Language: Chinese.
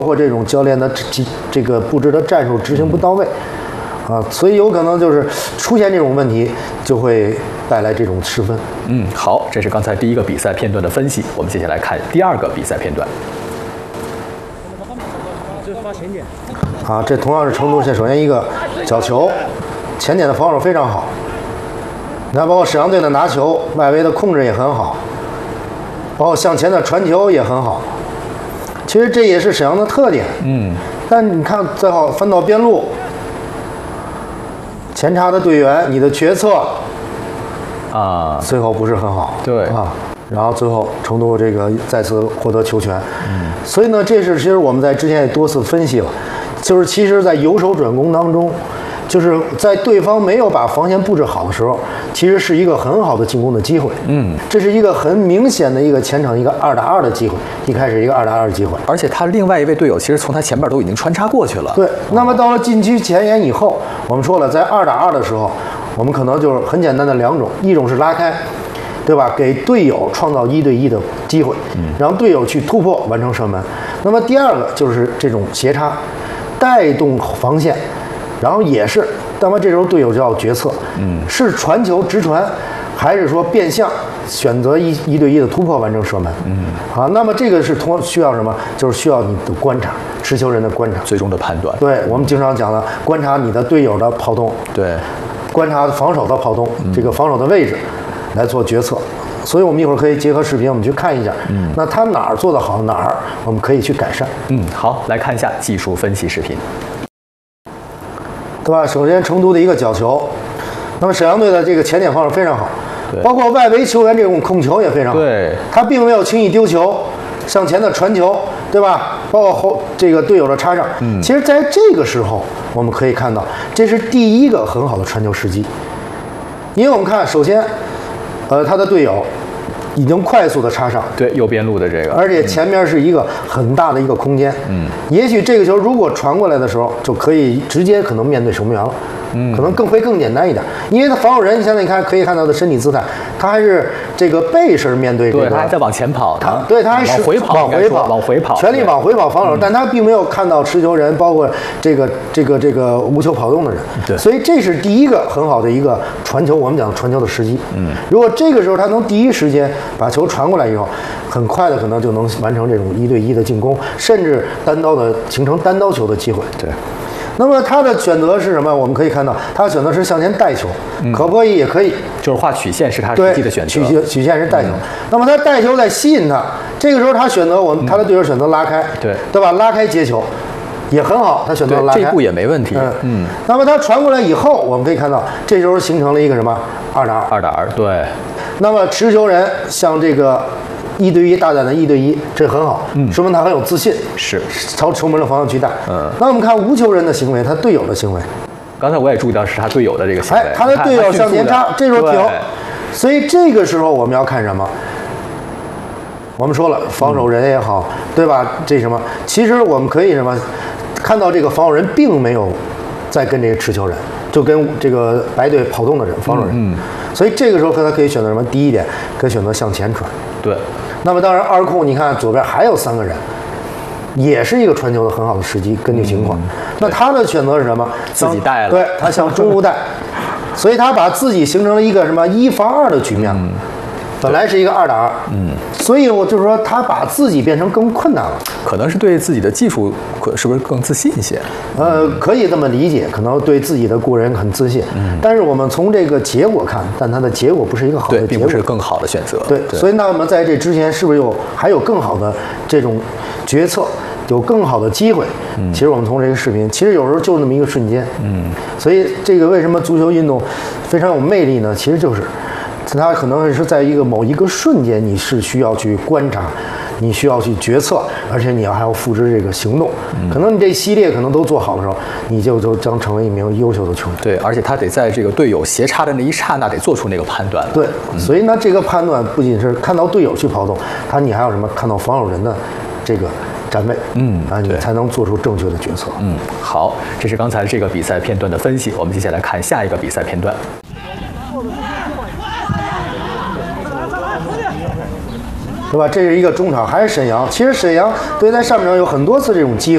括这种教练的这个布置的战术执行不到位。所以有可能就是出现这种问题，就会带来这种失分。 好，这是刚才第一个比赛片段的分析，我们接下来看第二个比赛片段。 这同样是成都县，首先一个角球，前点的防守非常好。你看，包括沈阳队的拿球，外围的控制也很好，包括向前的传球也很好。其实这也是沈阳的特点。但你看，最后翻到边路。前插的队员，你的决策最后不是很好， 对然后最后成都这个再次获得球权，所以呢，这是其实我们在之前也多次分析了，就是其实，在由守转攻当中，就是在对方没有把防线布置好的时候，其实是一个很好的进攻的机会。这是一个很明显的一个前场一个2打2的机会，一开始一个2打2的机会， 而且他另外一位队友其实从他前面都已经穿插过去了。 对，那么到了禁区前沿以后，我们说了，在2打2的时候，我们可能就是很简单的2种，一种是拉开，对吧？给队友创造1对1的机会，让队友去突破完成射门。那么第二个就是这种斜插，带动防线，然后也是，那么这时候队友就要决策，是传球直传，还是说变向选择1对1的突破完成射门？那么这个是需要什么？就是需要你的观察，持球人的观察， 最终的判断。 对，我们经常讲的，观察你的队友的跑动， 对， 观察防守的跑动，这个防守的位置，来做决策。所以我们一会儿可以结合视频，我们去看一下，那他哪儿做得好，哪儿我们可以去改善。 好，来看一下技术分析视频， 对吧？首先成都的一个角球，那么沈阳队的这个前点防守非常好，包括外围球员这种控球也非常好， 对， 他并没有轻易丢球，向前的传球，对吧？包括这个队友的插上，其实在这个时候我们可以看到，这是第一个很好的传球时机，因为我们看，首先，他的队友已经快速的插上， 对，右边路的这个， 而且前面是一个很大的一个空间，也许这个球如果传过来的时候，就可以直接可能面对守门员了，可能会更简单一点，因为他防守人现在你看可以看到的身体姿态，他还是这个背身面对这个， 对，他还在往前跑， 他还是往回跑， 全力往回跑防守，但他并没有看到持球人，包括这个无球跑动的人， 对， 所以这是第一个很好的一个传球，我们讲传球的时机，如果这个时候他能第一时间把球传过来以后，很快的可能就能完成这种1对1的进攻，甚至形成单刀球的机会， 对。 那么他的选择是什么？我们可以看到，他的选择是向前带球，可不可以？也可以， 就是画曲线是他实际的选择。 曲线是带球。那么他带球在吸引他，这个时候他选择他的队友选择拉开，对吧？拉开接球也很好，他选择拉开， 这一步也没问题。 那么他传过来以后，我们可以看到，这时候形成了一个什么2打2。 2打2，对。 那么持球人像这个1对1大胆的1对1，这很好，说明他很有自信， 是朝球门的方向去带。那我们看无球人的行为，他队友的行为。 刚才我也注意到是他队友的这个行为， 他的队友向前插，这时候停。所以这个时候我们要看什么？我们说了，防守人也好，对吧？这什么？其实我们可以什么？看到这个防守人并没有在跟这个持球人，就跟这个白队跑动的人，防守人。所以这个时候他可以选择什么？第一点，可以选择向前传。 对。 那么当然2控，你看左边还有3个人，也是一个传球的很好的时机，根据情况。那他的选择是什么？ 自己带了。 对，他向中路带，所以他把自己形成了一个什么1防2的局面。本来是一个2打2，所以我就是说，他把自己变成更困难了。 可能是对自己的技术是不是更自信一些？ 可以这么理解，可能对自己的过人很自信。但是我们从这个结果看，但他的结果不是一个好的结果， 并不是更好的选择。 对，所以那我们在这之前是不是还有更好的这种决策，有更好的机会？其实我们从这个视频，其实有时候就那么一个瞬间。所以这个为什么足球运动非常有魅力呢？其实就是。它可能是在某一个瞬间，你是需要去观察，你需要去决策，而且你还要付之这个行动。可能你这系列可能都做好的时候，你就将成为一名优秀的球员。 对，而且他得在这个队友斜插的那一刹那，得做出那个判断。 对，所以呢，这个判断不仅是看到队友去跑动，你还有什么？看到防守人的这个站位，你才能做出正确的决策。 好，这是刚才这个比赛片段的分析，我们接下来看下一个比赛片段。对吧？这是一个中场，还是沈阳？其实沈阳队在上半场有很多次这种机会。